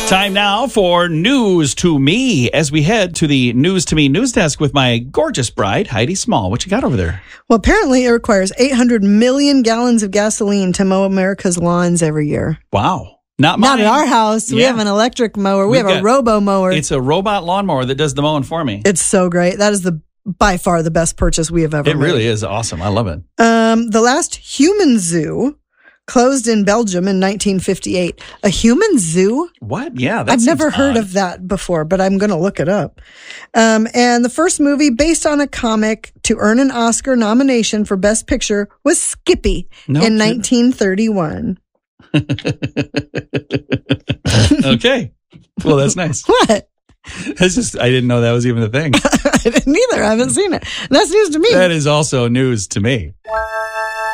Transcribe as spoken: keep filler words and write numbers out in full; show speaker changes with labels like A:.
A: Time now for News to Me as we head to the News to Me news desk with my gorgeous bride, Heidi Small. What you got over there?
B: Well, apparently it requires eight hundred million gallons of gasoline to mow America's lawns every year.
A: Wow. Not mine.
B: Not at our house. We
A: Yeah.
B: have an electric mower. We
A: We've
B: have a
A: got-
B: robo mower.
A: It's a robot lawnmower that does the mowing for me.
B: It's so great. That is the by far the best purchase we have ever
A: It
B: made.
A: really is awesome. I love it.
B: Um, the last human zoo closed in Belgium in nineteen fifty-eight. A human zoo?
A: What? Yeah, that
B: I've
A: seems
B: never heard
A: odd.
B: of that before, but I'm going to look it up. Um, and the first movie based on a comic to earn an Oscar nomination for Best Picture was Skippy
A: No
B: in
A: kidding.
B: nineteen thirty-one.
A: Okay. Well, that's nice.
B: What?
A: That's just, I didn't know that was even a thing.
B: I didn't either. I haven't seen it. That's news to me.
A: That is also news to me.